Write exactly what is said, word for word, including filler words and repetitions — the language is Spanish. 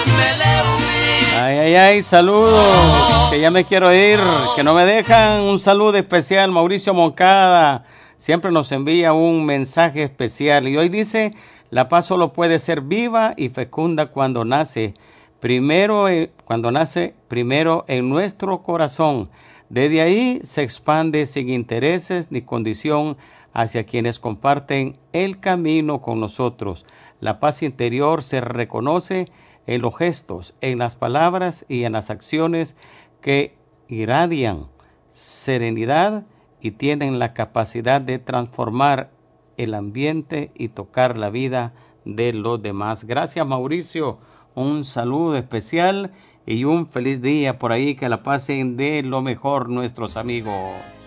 Ay, ay, ay, saludos, que ya me quiero ir, que no me dejan. Un saludo especial, Mauricio Moncada, siempre nos envía un mensaje especial. Y hoy dice, la paz solo puede ser viva y fecunda cuando nace, primero, eh, cuando nace primero en nuestro corazón. Desde ahí se expande sin intereses ni condición hacia quienes comparten el camino con nosotros. La paz interior se reconoce en los gestos, en las palabras y en las acciones que irradian serenidad y tienen la capacidad de transformar el ambiente y tocar la vida de los demás. Gracias, Mauricio, un saludo especial y un feliz día por ahí, que la pasen de lo mejor nuestros amigos.